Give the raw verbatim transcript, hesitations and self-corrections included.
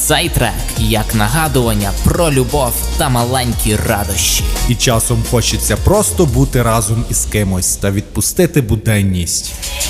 Цей трек як нагадування про любов та маленькі радощі. І часом хочеться просто бути разом із кимось та відпустити буденність.